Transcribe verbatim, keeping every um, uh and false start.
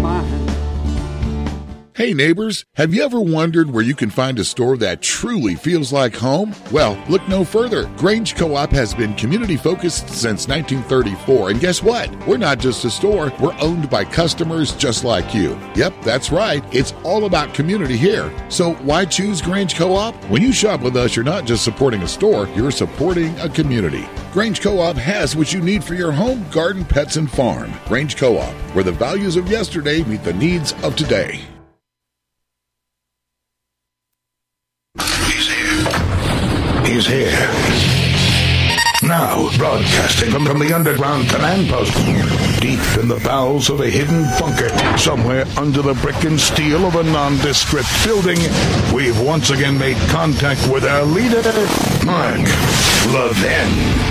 mine. Hey neighbors, have you ever wondered where you can find a store that truly feels like home? Well, look no further. Grange Co-op has been community focused since nineteen thirty-four, and guess what? We're not just a store, we're owned by customers just like you. Yep, that's right. It's all about community here. So why choose Grange Co-op? When you shop with us, you're not just supporting a store, you're supporting a community. Grange Co-op has what you need for your home, garden, pets, and farm. Grange Co-op, where the values of yesterday meet the needs of today. He's here. Now, broadcasting from, from the underground command post, deep in the bowels of a hidden bunker, somewhere under the brick and steel of a nondescript building, we've once again made contact with our leader, Mark Levin.